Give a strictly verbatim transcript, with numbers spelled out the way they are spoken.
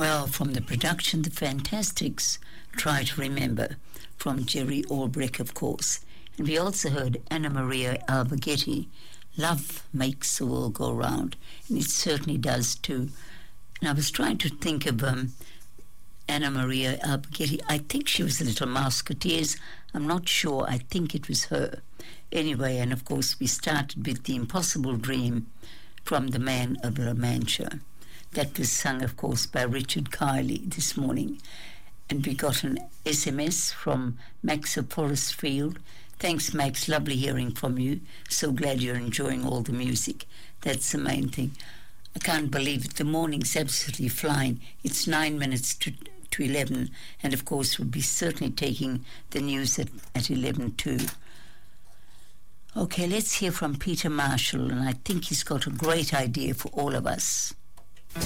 Well, from the production, The Fantastics, Try to Remember, from Jerry Albrecht, of course. And we also heard Anna Maria Alberghetti, Love Makes the World Go Round, and it certainly does too. And I was trying to think of um, Anna Maria Alberghetti. I think she was a Little Musketeers. I'm not sure. I think it was her. Anyway, and of course we started with The Impossible Dream from The Man of La Mancha. That was sung, of course, by Richard Kiley this morning. And we got an S M S from Max of Forest Field. Thanks, Max. Lovely hearing from you. So glad you're enjoying all the music. That's the main thing. I can't believe it. The morning's absolutely flying. It's nine minutes to to eleven. And, of course, we'll be certainly taking the news at, at eleven too. Okay, let's hear from Peter Marshall. And I think he's got a great idea for all of us.